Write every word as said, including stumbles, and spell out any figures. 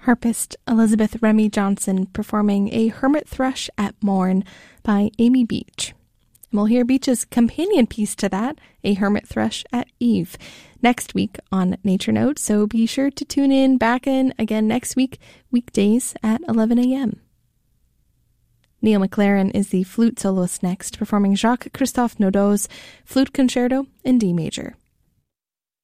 Harpist Elizabeth Remy Johnson performing A Hermit Thrush at Morn by Amy Beach. And we'll hear Beach's companion piece to that, A Hermit Thrush at Eve, next week on Nature Note, so be sure to tune in back in again next week, weekdays at eleven a.m. Neil McLaren is the flute soloist next, performing Jacques-Christophe Naudot's Flute Concerto in D major.